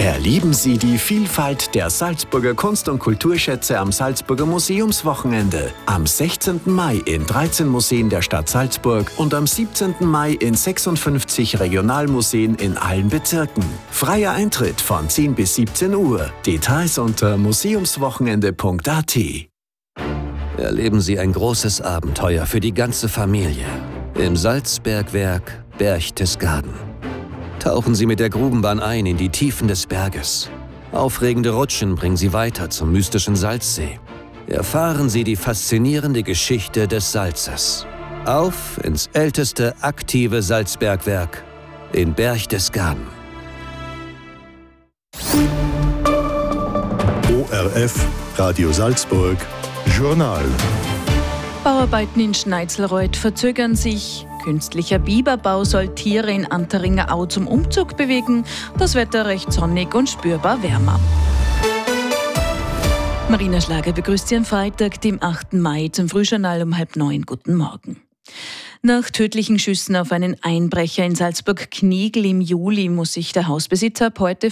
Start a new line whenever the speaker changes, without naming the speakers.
Erleben Sie die Vielfalt der Salzburger Kunst- und Kulturschätze am Salzburger Museumswochenende. Am 16. Mai in 13 Museen der Stadt Salzburg und am 17. Mai in 56 Regionalmuseen in allen Bezirken. Freier Eintritt von 10 bis 17 Uhr. Details unter museumswochenende.at.
Erleben Sie ein großes Abenteuer für die ganze Familie im Salzbergwerk Berchtesgaden. Tauchen Sie mit der Grubenbahn ein in die Tiefen des Berges. Aufregende Rutschen bringen Sie weiter zum mystischen Salzsee. Erfahren Sie die faszinierende Geschichte des Salzes. Auf ins älteste aktive Salzbergwerk in Berchtesgaden.
ORF Radio Salzburg Journal.
Bauarbeiten in Schneitzelreuth verzögern sich. Künstlicher Biberbau soll Tiere in Anteringer Au zum Umzug bewegen. Das Wetter recht sonnig und spürbar wärmer. Marina Schlager begrüßt Sie am Freitag, dem 8. Mai, zum Frühjournal um 8:30. Guten Morgen. Nach tödlichen Schüssen auf einen Einbrecher in Salzburg-Kniegl im Juli muss sich der Hausbesitzer ab heute